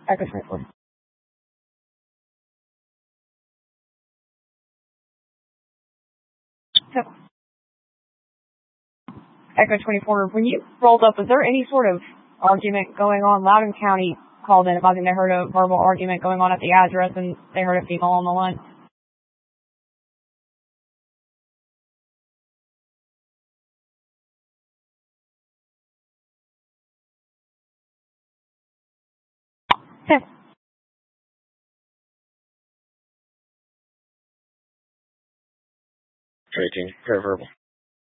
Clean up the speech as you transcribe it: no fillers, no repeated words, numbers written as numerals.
Echo 24. So, Echo 24, when you rolled up, was there any sort of argument going on? Loudoun County called in about they heard a verbal argument going on at the address and they heard a female on the line. Okay. Tracking, per verbal.